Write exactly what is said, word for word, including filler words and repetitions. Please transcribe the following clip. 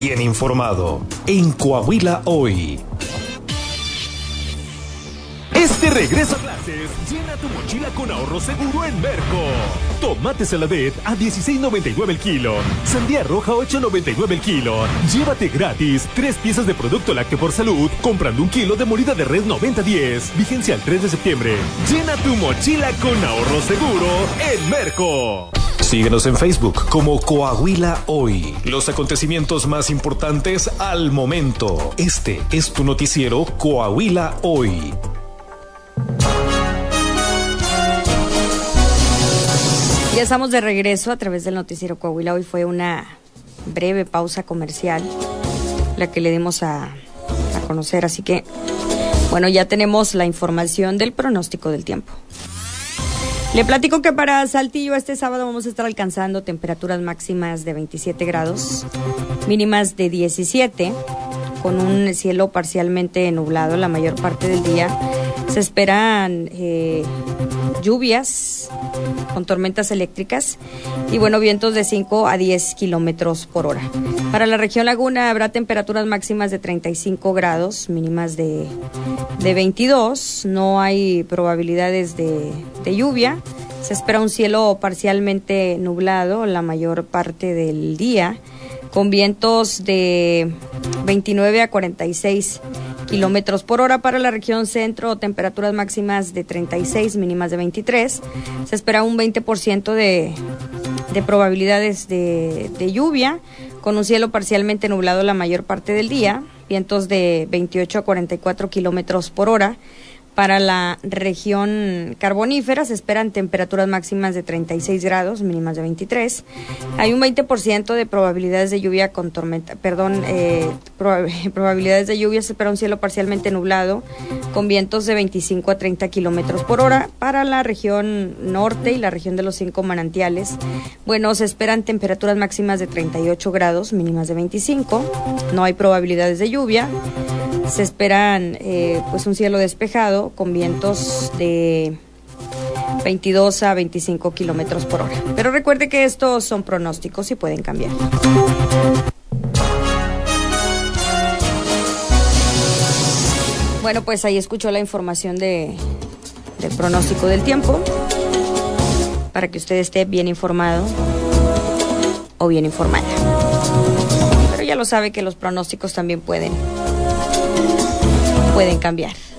Bien informado en Coahuila Hoy. Este regreso a clases, llena tu mochila con ahorro seguro en Merco. Tomate Saladet a dieciséis noventa y nueve el kilo. Sandía roja ocho noventa y nueve el kilo. Llévate gratis tres piezas de producto lácteo por salud comprando un kilo de molida de res noventa diez. Vigencia al tres de septiembre. Llena tu mochila con ahorro seguro en Merco. Síguenos en Facebook como Coahuila Hoy. Los acontecimientos más importantes al momento. Este es tu noticiero Coahuila Hoy. Ya estamos de regreso a través del noticiero Coahuila. Hoy fue una breve pausa comercial la que le dimos a, a conocer, así que bueno, ya tenemos la información del pronóstico del tiempo. Le platico que para Saltillo este sábado vamos a estar alcanzando temperaturas máximas de veintisiete grados, mínimas de diecisiete, con un cielo parcialmente nublado la mayor parte del día. Se esperan eh, lluvias con tormentas eléctricas y bueno, vientos de cinco a diez kilómetros por hora. Para la región Laguna habrá temperaturas máximas de treinta y cinco grados, mínimas de, de veintidós. No hay probabilidades de, de lluvia. Se espera un cielo parcialmente nublado la mayor parte del día, con vientos de veintinueve a cuarenta y seis kilómetros por hora. Para la región centro, temperaturas máximas de treinta y seis, mínimas de veintitrés. Se espera un veinte por ciento de, de probabilidades de, de lluvia, con un cielo parcialmente nublado la mayor parte del día, vientos de veintiocho a cuarenta y cuatro kilómetros por hora. Para la región carbonífera se esperan temperaturas máximas de treinta y seis grados, mínimas de veintitrés. Hay un veinte por ciento de probabilidades de lluvia con tormenta, perdón, eh, prob probabilidades de lluvia. Se espera un cielo parcialmente nublado con vientos de veinticinco a treinta kilómetros por hora. Para la región norte y la región de los cinco manantiales, bueno, se esperan temperaturas máximas de treinta y ocho grados, mínimas de veinticinco. No hay probabilidades de lluvia. Se esperan eh, pues un cielo despejado con vientos de veintidós a veinticinco kilómetros por hora. Pero recuerde que estos son pronósticos y pueden cambiar. Bueno, pues ahí escuchó la información de, del pronóstico del tiempo para que usted esté bien informado o bien informada. Pero ya lo sabe que los pronósticos también pueden pueden cambiar.